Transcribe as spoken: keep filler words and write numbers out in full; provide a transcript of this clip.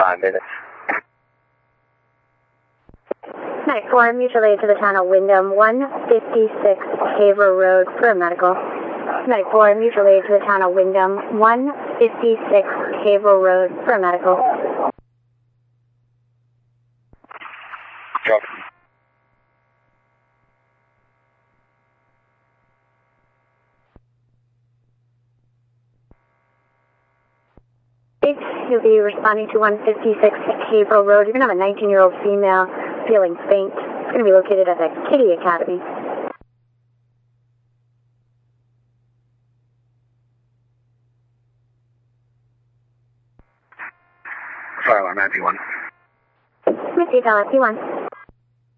five minutes. Medic four, mutual aid to the town of Wyndham, one fifty-six Haver Road for medical. Medic four, mutual aid to the town of Wyndham, one fifty-six Haver Road for medical. Drop. You'll be responding to one fifty-six Haver Road. You're going to have a nineteen-year-old female feeling faint. It's going to be located at the Kitty Academy. Fire alarm, P one. Missy, tell us, P one.